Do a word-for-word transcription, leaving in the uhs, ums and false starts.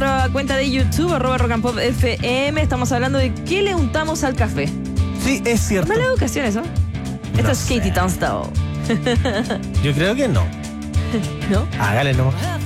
nuestra cuenta de YouTube, arroba Rock and Pop F M. Estamos hablando de qué le untamos al café. Sí, es cierto. Mala educación eso. Esto No es sé. Katie Tunstall. Yo creo que no. ¿No? Hágale nomás.